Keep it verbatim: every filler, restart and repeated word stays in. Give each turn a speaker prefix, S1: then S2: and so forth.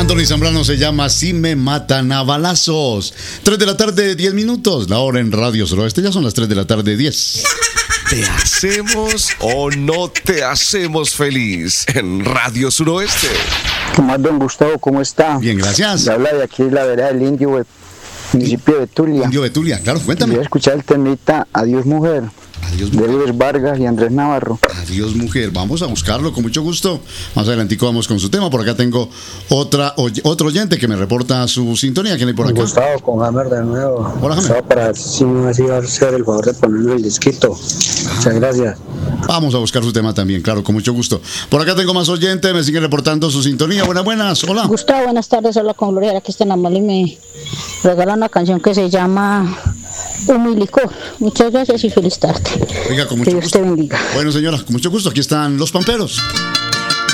S1: Anthony Zambrano se llama Si me matan a balazos. tres de la tarde, diez minutos. La hora en Radio Suroeste. Ya son las tres de la tarde, diez.
S2: ¿Te hacemos o no te hacemos feliz en Radio Suroeste?
S3: ¿Qué más, don Gustavo? ¿Cómo está?
S1: Bien, gracias.
S3: Le habla de aquí, la vereda del Indio, municipio de Betulia.
S1: Indio Betulia, claro, cuéntame.
S3: Voy a escuchar el temita Adiós Mujer.
S1: Adiós,
S3: de
S1: mujer.
S3: Luis Vargas y Andrés Navarro.
S1: Adiós, mujer. Vamos a buscarlo con mucho gusto. Más adelantico vamos con su tema. Por acá tengo otra oy- otro oyente que me reporta su sintonía. ¿Quién hay por acá?
S4: Gustavo, con Hammer de nuevo.
S1: Hola, Hammer.
S4: Gustavo, para si me ha sido hacer el favor de ponerle el disquito. Muchas gracias.
S1: Vamos a buscar su tema también, claro, con mucho gusto. Por acá tengo más oyentes, me siguen reportando su sintonía. Buenas, buenas. Hola.
S5: Gustavo, buenas tardes. Hola con Gloria. Aquí está Namal y me regala una canción que se llama Humo y Licor. Muchas gracias y feliz tarde.
S1: Oiga, con
S5: Que
S1: mucho
S5: Dios
S1: gusto.
S5: te bendiga.
S1: Bueno, señora, con mucho gusto. Aquí están los Pamperos.